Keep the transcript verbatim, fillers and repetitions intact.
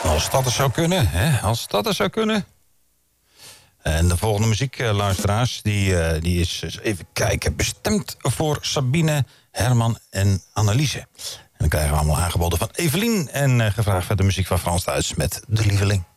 Als dat er zou kunnen, hè? Als dat er zou kunnen. En de volgende muziekluisteraars, die, uh, die is, even kijken, bestemd voor Sabine, Herman en Anneliese. En dan krijgen we allemaal aangeboden van Evelien en uh, gevraagd voor de muziek van Frans Duits met De Lieveling.